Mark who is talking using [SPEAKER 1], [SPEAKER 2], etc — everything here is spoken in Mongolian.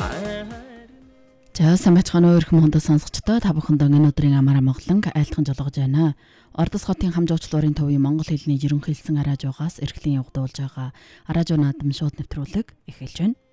[SPEAKER 1] За сайн бацхан өөрхөн хондоо сонсогчдоо та бүхэнд энэ өдрийн амаараа моглонг айлтхан жолгож байна. Ордос хотын хамжуучлалын төвийн монгол хэлний ерөнхийлсэн араажуугаас эрхлэн явагдуулж байгаа араажуу наадам шууд нэвтрүүлэг эхэлж байна.